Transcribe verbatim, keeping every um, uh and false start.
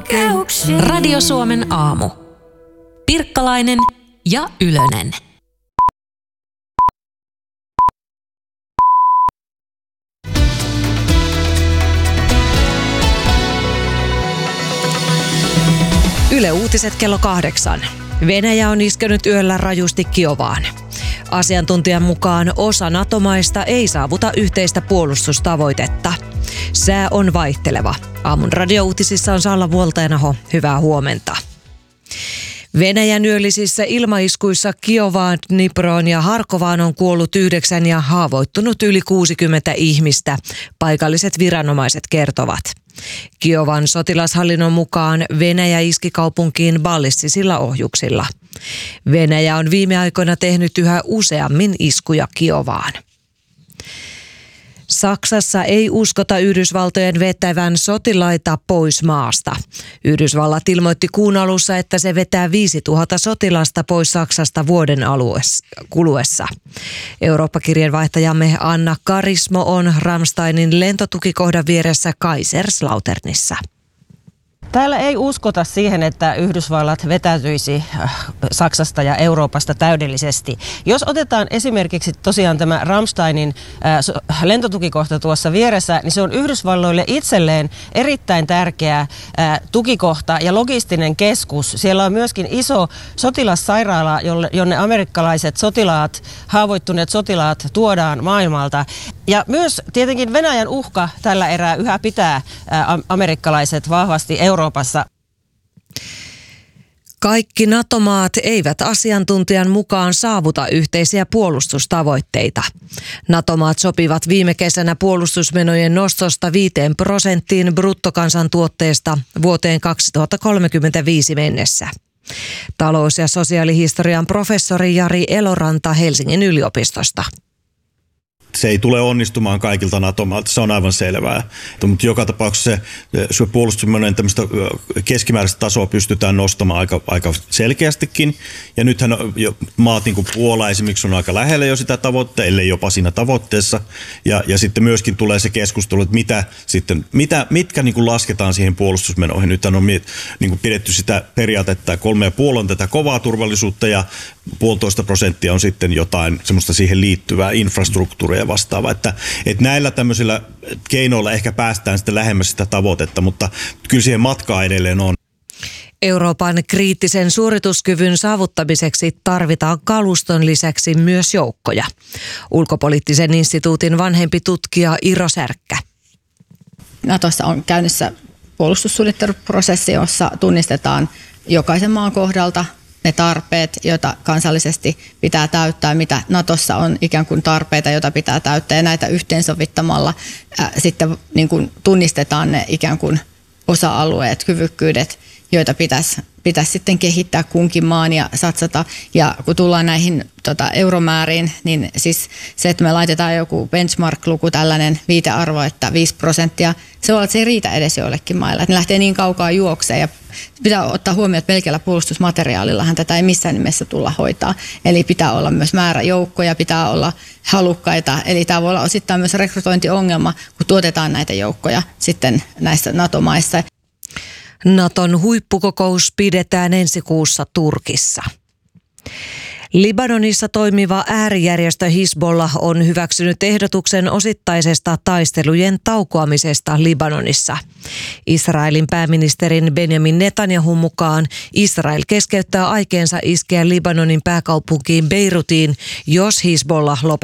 oikeuksia. Radio Suomen aamu. Pirkkalainen ja Ylönen. Yle Uutiset kello kahdeksan. Venäjä on iskenyt yöllä rajusti Kiovaan. Asiantuntijan mukaan osa NATO-maista ei saavuta yhteistä puolustustavoitetta. Sää on vaihteleva. Aamun radiouutisissa on Salla Vuoltainaho. Hyvää huomenta. Venäjän yöllisissä ilmaiskuissa Kiovaan, Dniproon ja Harkovaan on kuollut yhdeksän ja haavoittunut yli kuusikymmentä ihmistä, paikalliset viranomaiset kertovat. Kiovan sotilashallinnon mukaan Venäjä iski kaupunkiin ballistisilla ohjuksilla. Venäjä on viime aikoina tehnyt yhä useammin iskuja Kiovaan. Saksassa ei uskota Yhdysvaltojen vetävän sotilaita pois maasta. Yhdysvallat ilmoitti kuun alussa, että se vetää viisituhatta sotilasta pois Saksasta vuoden kuluessa. Eurooppa-kirjeenvaihtajamme Anna Karismo on Ramsteinin lentotukikohdan vieressä Kaiserslauternissa. Täällä ei uskota siihen, että Yhdysvallat vetäytyisi Saksasta ja Euroopasta täydellisesti. Jos otetaan esimerkiksi tosiaan tämä Ramsteinin äh, lentotukikohta tuossa vieressä, niin se on Yhdysvalloille itselleen erittäin tärkeä äh, tukikohta ja logistinen keskus. Siellä on myöskin iso sotilassairaala, jolle, jonne amerikkalaiset sotilaat, haavoittuneet sotilaat tuodaan maailmalta. Ja myös tietenkin Venäjän uhka tällä erää yhä pitää äh, amerikkalaiset vahvasti Euroopassa. Euroopassa. Kaikki NATO-maat eivät asiantuntijan mukaan saavuta yhteisiä puolustustavoitteita. NATO-maat sopivat viime kesänä puolustusmenojen nostosta viiteen prosenttiin bruttokansantuotteesta vuoteen kaksituhattakolmekymmentäviisi mennessä. Talous- ja sosiaalihistorian professori Jari Eloranta Helsingin yliopistosta. Se ei tule onnistumaan kaikilta NATO-maalta, se on aivan selvää. Mutta joka tapauksessa se, se puolustusmenojen tämmöistä keskimääräistä tasoa pystytään nostamaan aika, aika selkeästikin. Ja nythän maat niin kuin Puola esimerkiksi on aika lähellä jo sitä tavoitteella, ellei jopa siinä tavoitteessa. Ja, ja sitten myöskin tulee se keskustelu, että mitä sitten, mitä, mitkä niin kuin lasketaan siihen puolustusmenoihin. Nythän on niin kuin pidetty sitä periaatetta, kolme ja puoli on tätä kovaa turvallisuutta ja puolitoista prosenttia on sitten jotain semmoista siihen liittyvää infrastruktuuria ja vastaavaa. Että, että näillä tämmöisillä keinoilla ehkä päästään sitten lähemmäs sitä tavoitetta, mutta kyllä siihen matkaa edelleen on. Euroopan kriittisen suorituskyvyn saavuttamiseksi tarvitaan kaluston lisäksi myös joukkoja. Ulkopoliittisen instituutin vanhempi tutkija Iro Särkkä. Natossa on käynnissä puolustussuunnitteluprosessi, jossa tunnistetaan jokaisen maan kohdalta ne tarpeet, joita kansallisesti pitää täyttää, mitä Natossa on ikään kuin tarpeita, joita pitää täyttää. Ja näitä yhteensovittamalla ää, sitten niin kuin tunnistetaan ne ikään kuin osa-alueet, kyvykkyydet, joita pitäisi, pitäisi sitten kehittää kunkin maan ja satsata. Ja kun tullaan näihin tota, euromääriin, niin siis se, että me laitetaan joku benchmark-luku, tällainen viitearvo, että viisi prosenttia, se on, että se ei riitä edes joillekin mailla. Että ne lähtee niin kaukaa juokseen ja pitää ottaa huomioon, että pelkällä puolustusmateriaalillahan tätä ei missään nimessä tulla hoitaa. Eli pitää olla myös määrä joukkoja, pitää olla halukkaita. Eli tämä voi olla osittain myös rekrytointiongelma, kun tuotetaan näitä joukkoja sitten näissä NATO-maissa. Naton huippukokous pidetään ensi kuussa Turkissa. Libanonissa toimiva äärijärjestö Hizbollah on hyväksynyt ehdotuksen osittaisesta taistelujen taukoamisesta Libanonissa. Israelin pääministerin Benjamin Netanyahun mukaan Israel keskeyttää aikeensa iskeä Libanonin pääkaupunkiin Beirutiin, jos Hizbollah lopettaa